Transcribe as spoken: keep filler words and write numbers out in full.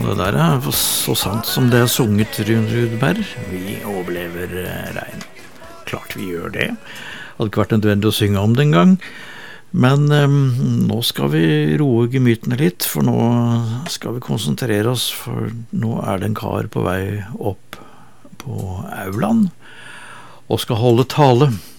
det der er så sant som det er sunget, Rune Rudberg. Vi overlever regn. Klart vi gjør det. Det hadde ikke vært nødvendig å synge om det en gang. Men um, nå skal vi roe gemytene litt, for nå skal vi konsentrere oss, for nå er det en kar på vei opp på aulaen og skal holde tale.